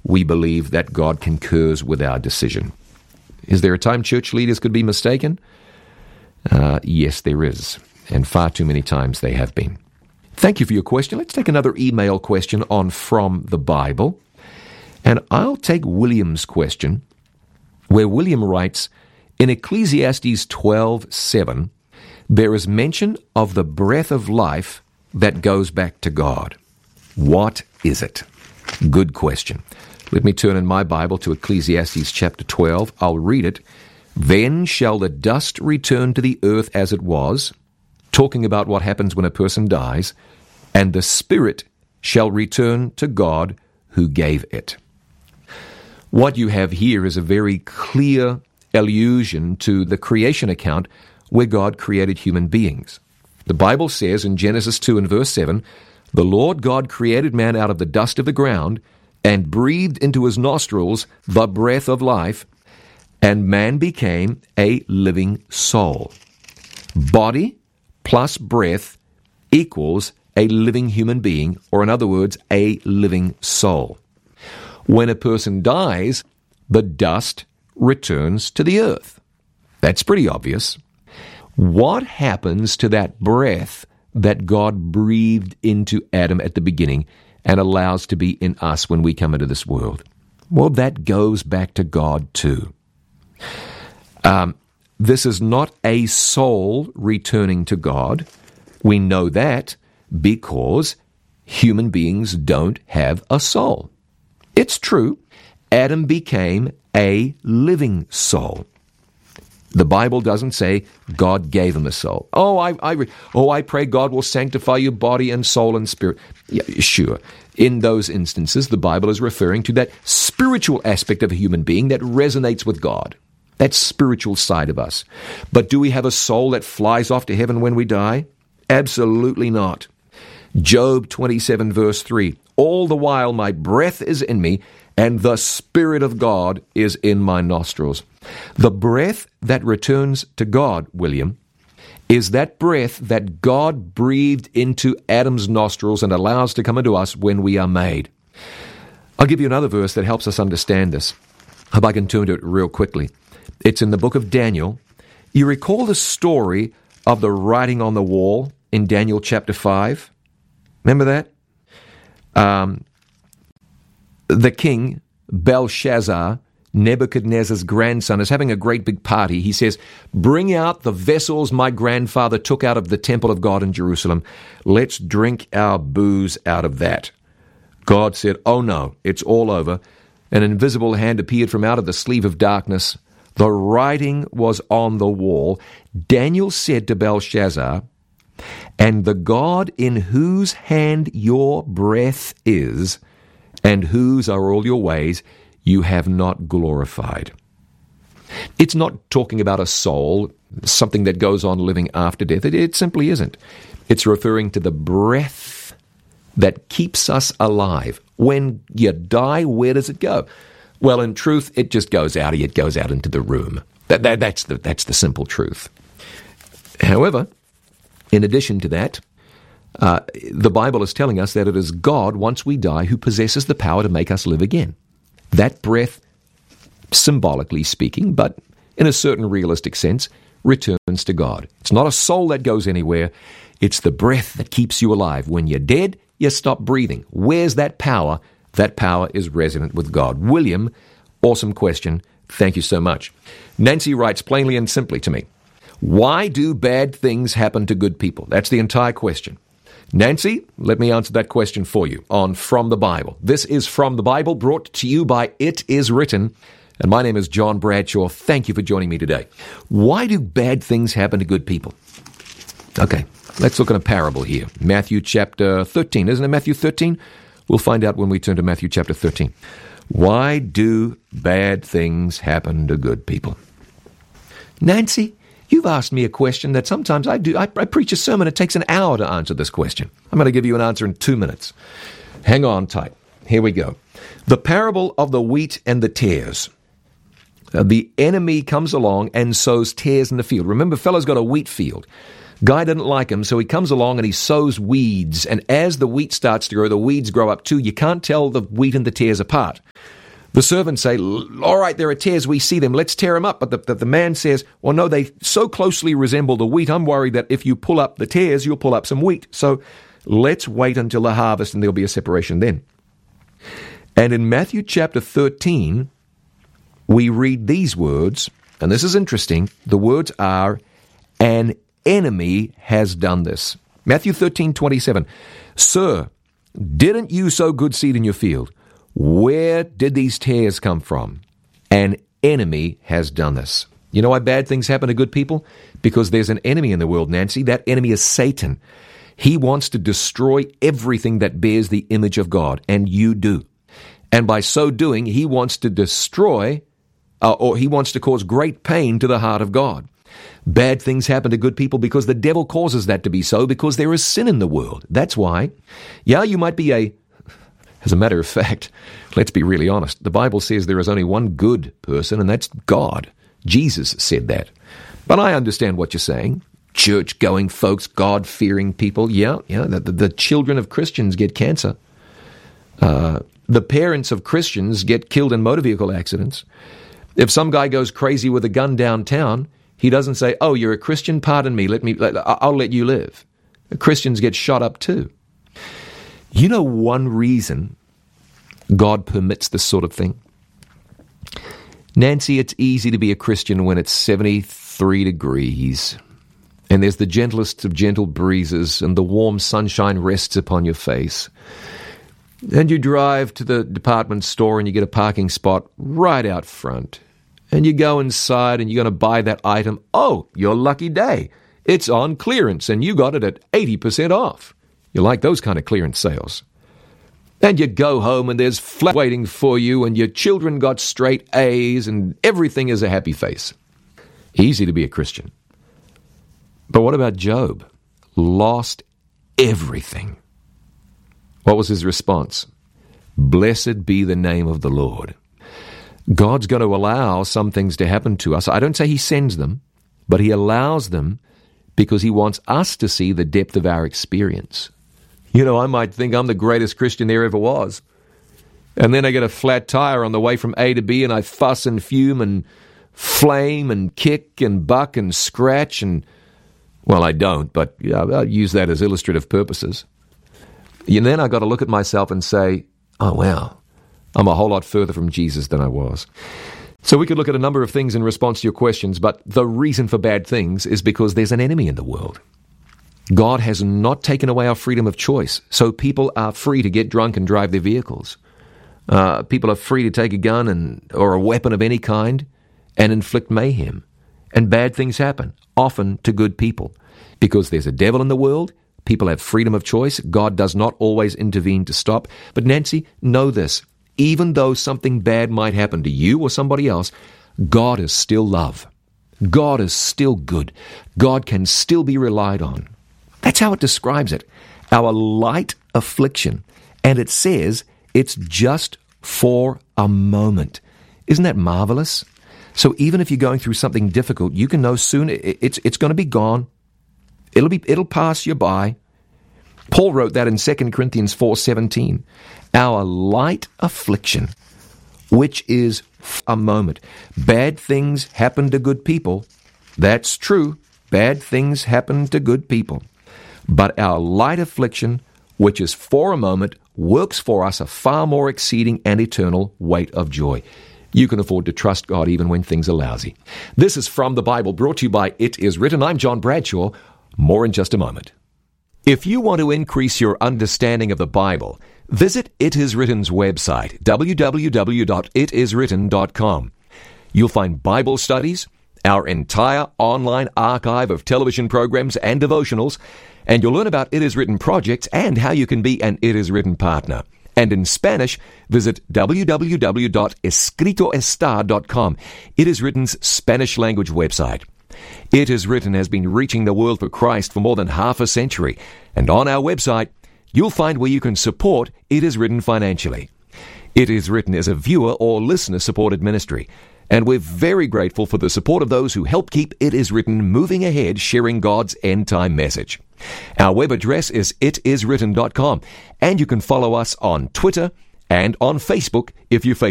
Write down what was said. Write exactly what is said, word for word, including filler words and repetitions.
we believe that God concurs with our decision. Is there a time church leaders could be mistaken? Uh, yes, there is, and far too many times they have been. Thank you for your question. Let's take another email question on From the Bible. And I'll take William's question, where William writes, in Ecclesiastes twelve seven, there is mention of the breath of life that goes back to God. What is it? Good question. Let me turn in my Bible to Ecclesiastes chapter twelve. I'll read it. Then shall the dust return to the earth as it was, talking about what happens when a person dies, and the spirit shall return to God who gave it. What you have here is a very clear allusion to the creation account where God created human beings. The Bible says in Genesis two and verse seven, the Lord God created man out of the dust of the ground and breathed into his nostrils the breath of life, and man became a living soul. Body plus breath equals a living human being, or in other words, a living soul. When a person dies, the dust returns to the earth. That's pretty obvious. What happens to that breath that God breathed into Adam at the beginning and allows to be in us when we come into this world? Well, that goes back to God too. Um, this is not a soul returning to God. We know that because human beings don't have a soul. It's true, Adam became a living soul. The Bible doesn't say God gave him a soul. Oh, I, I, oh, I pray God will sanctify your body and soul and spirit. Yeah, sure. In those instances, the Bible is referring to that spiritual aspect of a human being that resonates with God. That spiritual side of us. But do we have a soul that flies off to heaven when we die? Absolutely not. Job twenty-seven verse three, all the while my breath is in me, and the Spirit of God is in my nostrils. The breath that returns to God, William, is that breath that God breathed into Adam's nostrils and allows to come into us when we are made. I'll give you another verse that helps us understand this. Hope I can turn to it real quickly. It's in the book of Daniel. You recall the story of the writing on the wall in Daniel chapter five? Remember that? Um, the king, Belshazzar, Nebuchadnezzar's grandson, is having a great big party. He says, bring out the vessels my grandfather took out of the temple of God in Jerusalem. Let's drink our booze out of that. God said, oh no, it's all over. An invisible hand appeared from out of the sleeve of darkness. The writing was on the wall. Daniel said to Belshazzar, and the God in whose hand your breath is, and whose are all your ways, you have not glorified. It's not talking about a soul, something that goes on living after death. It, it simply isn't. It's referring to the breath that keeps us alive. When you die, where does it go? Well, in truth, it just goes out. It goes out into the room. That, that, that's the, that's the simple truth. However, in addition to that, uh, the Bible is telling us that it is God, once we die, who possesses the power to make us live again. That breath, symbolically speaking, but in a certain realistic sense, returns to God. It's not a soul that goes anywhere. It's the breath that keeps you alive. When you're dead, you stop breathing. Where's that power? That power is resident with God. William, awesome question. Thank you so much. Nancy writes plainly and simply to me, why do bad things happen to good people? That's the entire question. Nancy, let me answer that question for you on From the Bible. This is From the Bible, brought to you by It Is Written, and my name is John Bradshaw. Thank you for joining me today. Why do bad things happen to good people? Okay, let's look at a parable here. Matthew chapter thirteen, isn't it Matthew thirteen? We'll find out when we turn to Matthew chapter thirteen. Why do bad things happen to good people? Nancy, you've asked me a question that sometimes I do. I, I preach a sermon. It takes an hour to answer this question. I'm going to give you an answer in two minutes. Hang on tight. Here we go. The parable of the wheat and the tares. Uh, the enemy comes along and sows tares in the field. Remember, fellow's got a wheat field. Guy didn't like him, so he comes along and he sows weeds. And as the wheat starts to grow, the weeds grow up too. You can't tell the wheat and the tares apart. The servants say, all right, there are tares, we see them, let's tear them up. But the, the, the man says, well, no, they so closely resemble the wheat, I'm worried that if you pull up the tares, you'll pull up some wheat. So let's wait until the harvest and there'll be a separation then. And in Matthew chapter thirteen, we read these words, and this is interesting. The words are, an enemy has done this. Matthew thirteen twenty-seven. Sir, didn't you sow good seed in your field? Where did these tares come from? An enemy has done this. You know why bad things happen to good people? Because there's an enemy in the world, Nancy. That enemy is Satan. He wants to destroy everything that bears the image of God, and you do. And by so doing, he wants to destroy, uh, or he wants to cause great pain to the heart of God. Bad things happen to good people because the devil causes that to be so, because there is sin in the world. That's why. Yeah, you might be a, as a matter of fact, let's be really honest. The Bible says there is only one good person, and that's God. Jesus said that. But I understand what you're saying. Church-going folks, God-fearing people, yeah, yeah, the, the, the children of Christians get cancer. Uh, the parents of Christians get killed in motor vehicle accidents. If some guy goes crazy with a gun downtown, he doesn't say, oh, you're a Christian, pardon me, let me, I'll let you live. Christians get shot up too. You know one reason God permits this sort of thing? Nancy, it's easy to be a Christian when it's seventy-three degrees, and there's the gentlest of gentle breezes, and the warm sunshine rests upon your face. And you drive to the department store and you get a parking spot right out front. And you go inside and you're going to buy that item. Oh, your lucky day. It's on clearance and you got it at eighty percent off. You like those kind of clearance sales. And you go home and there's flat waiting for you and your children got straight A's and everything is a happy face. Easy to be a Christian. But what about Job? Lost everything. What was his response? Blessed be the name of the Lord. God's going to allow some things to happen to us. I don't say he sends them, but he allows them because he wants us to see the depth of our experience. You know, I might think I'm the greatest Christian there ever was. And then I get a flat tire on the way from A to B and I fuss and fume and flame and kick and buck and scratch and, well, I don't, but yeah, I'll use that as illustrative purposes. And then I got to look at myself and say, oh, wow, I'm a whole lot further from Jesus than I was. So we could look at a number of things in response to your questions, but the reason for bad things is because there's an enemy in the world. God has not taken away our freedom of choice, so people are free to get drunk and drive their vehicles. Uh, people are free to take a gun and or a weapon of any kind and inflict mayhem. And bad things happen, often to good people. Because there's a devil in the world, people have freedom of choice. God does not always intervene to stop. But Nancy, know this. Even though something bad might happen to you or somebody else, God is still love. God is still good. God can still be relied on. That's how it describes it. Our light affliction. And it says it's just for a moment. Isn't that marvelous? So even if you're going through something difficult, you can know soon it's it's going to be gone. It'll be it'll pass you by. Paul wrote that in Second Corinthians four seventeen. Our light affliction, which is a moment. Bad things happen to good people. That's true. Bad things happen to good people. But our light affliction, which is for a moment, works for us a far more exceeding and eternal weight of joy. You can afford to trust God even when things are lousy. This is From the Bible, brought to you by It Is Written. I'm John Bradshaw. More in just a moment. If you want to increase your understanding of the Bible, visit It Is Written's website, w w w dot it is written dot com. You'll find Bible studies, our entire online archive of television programs and devotionals, and you'll learn about It Is Written projects and how you can be an It Is Written partner. And in Spanish, visit w w w dot escrito está dot com. It Is Written's Spanish language website. It Is Written has been reaching the world for Christ for more than half a century. And on our website, you'll find where you can support It Is Written financially. It Is Written is a viewer or listener-supported ministry. And we're very grateful for the support of those who help keep It Is Written moving ahead, sharing God's end-time message. Our web address is it is written dot com, and you can follow us on Twitter and on Facebook if you